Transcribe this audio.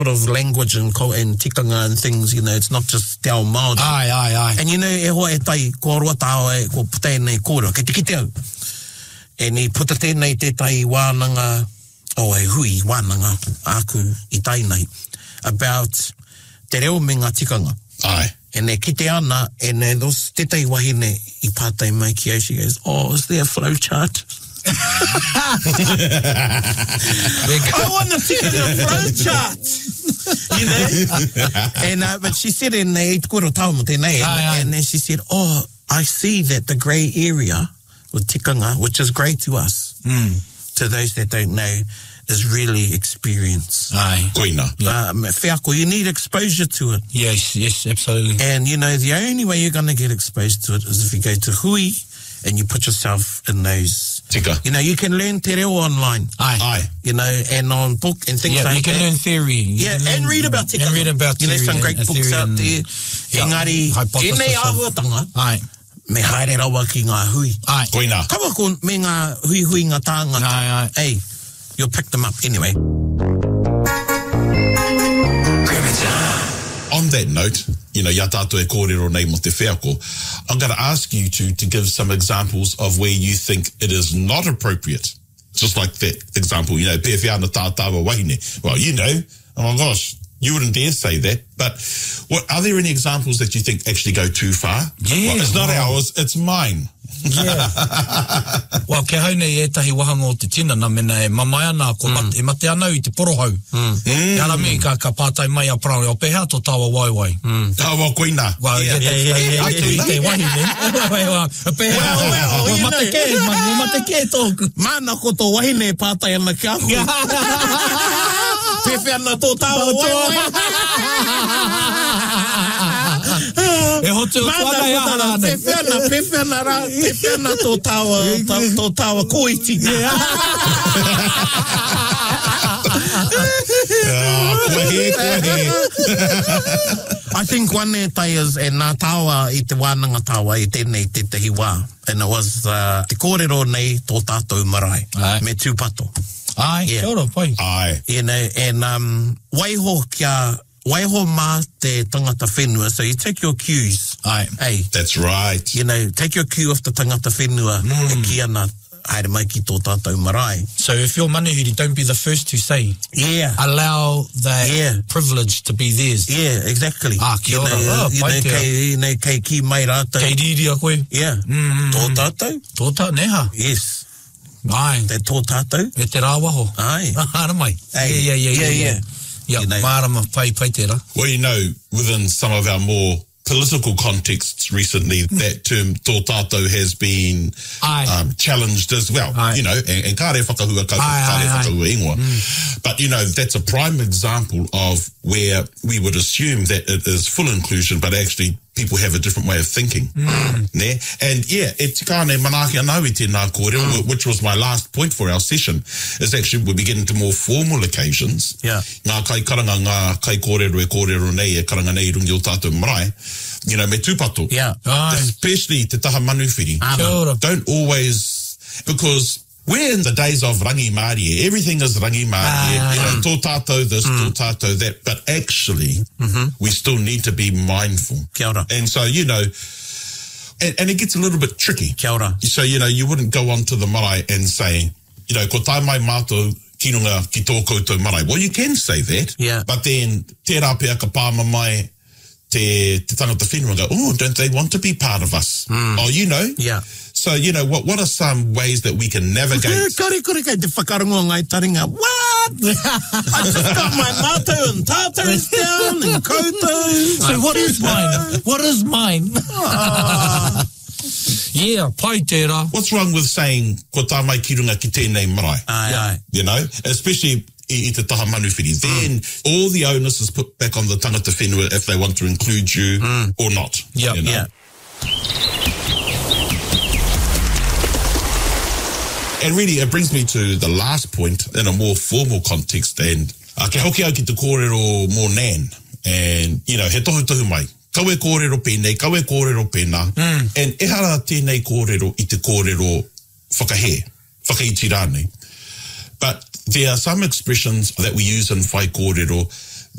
of language and tikanga and things, you know, it's not just te ao Māori. Aye. And you know, e hoa e tai, ko roa tāo e, ko puta nei kōrua, kei te au. E ni puta tēnei te tai wānanga, e hui wānanga, āku I tai nei, about te reo me ngā tikanga. Aye. And e kite ana, and those te tai wahine I pātai mai ki au, she goes, is there a flow chart? I want to see the flow chart. You know? And but she said in the koro tau mo tēnei, and then she said, I see that the grey area with tikanga, which is grey to us, to those that don't know, is really experience. Aye. Koina. Whiako, you need exposure to it. Yes, absolutely. And you know, the only way you're going to get exposed to it is if you go to hui and you put yourself in those. Tika. You know, you can learn te reo online. Aye. You know, and on book and things like that. You can learn theory. And read about tikanga. And read about theory. You know, some great books out there. Engari, tēnei āhuatanga. Aye. Me haere rawa ki ngā hui. Aye. Koina. Kawa ko me ngā hui ngā tāngata. Aye. Hey, you'll pick them up anyway. On that note, you know, ya tātou e kōrero nei mo te wheako, I'm going to ask you to give some examples of where you think it is not appropriate. Just like that example, you know, pe whiana tātawa wahine. Well, you know, oh my gosh, you wouldn't dare say that. But are there any examples that you think actually go too far? Yeah. Well, it's not ours, it's mine. Yeah. Well, ke haune e tahi wahanga o te tinana mena e mamai ana ko e mate ana I te porohau. E ara me ka pātai mai a parang o pehea to tawa waiwai. Tawa koina. Well, yeah. I te wahi me. Pehea o mate ke tōku. Mana ko tō wahi ne pātai ana ki aku. Pewhi ana tō tawa waiwai. E hotu whana e ahara ane. Pewhi ana tō tawa koiti. I think one e tai is e nā tawa I te wānanga tawa I tēnei te tehi wā. And it was te kōrero nei tō tātou marae. Me tūpato. Ai, kia ora, pai. Ai. You know, and waiho mā te tangata whenua, so you take your cues. Ai. Hey. That's right. You know, take your cue off the tangata whenua, e ki ana, haere mai ki tō tātou marae. So if you're manuhiri, don't be the first to say. Yeah. Allow that privilege to be theirs. Yeah, exactly. Kia ora. Kei ki mai rātou. Kei riri a koe. Yeah. Tō tātou. Tō tātou, neha. Yes. Ai. Te tō tātou. E te rāwaho. Ai. Ara mai. Yeah. Yeah, you know. Mārama, pai tērā. Well, you know, within some of our more political contexts recently, that term tō tātou has been challenged as well. You know, and kāre whakahua koutou, kāre whakahua ingoa. But, you know, that's a prime example of where we would assume that it is full inclusion, but actually people have a different way of thinking. Ne? And yeah, e tikane manaki anau I tēnā kōrero, which was my last point for our session, is actually we'll be getting to more formal occasions. Yeah. Ngā kai karanga, ngā kai kōrero e kōrero nei, e karanga nei rungi o tātou marae. You know, me tūpato. Yeah. Especially te taha manuwhiri. Don't always, because we're in the days of rangi Māori. Everything is rangi Māori. You know, tō tātou this, tō tātou that. But actually, we still need to be mindful. Kia ora. And so, you know, and it gets a little bit tricky. Kia ora. So, you know, you wouldn't go on to the marae and say, you know, ko tai mai mātou kinunga ki tō koutou marae. Well, you can say that. Yeah. But then, tērā pia ka pāma mai te tangata whenua go, don't they want to be part of us? Oh, you know. Yeah. So, you know, what are some ways that we can navigate? Kare kei te whakarongo ngai taringa. What? I just got my mātou and tātous down and koutou. So what is mine? What is mine? Yeah, pai tērā. What's wrong with saying, ko tā mai ki runga ki tēnei marae? Aye. You know, especially I te taha manuwhiri. Then all the onus is put back on the tangata whenua if they want to include you or not. Yeah, you know? Yeah. And really, it brings me to the last point in a more formal context. And ke hoki au ki te kōrero mō nan. And, you know, he tohu mai. Kau e kōrero pēnei, kau e kōrero pēnā. And e hara tēnei kōrero I te kōrero whakahe, whakaiti rānei. But there are some expressions that we use in whai kōrero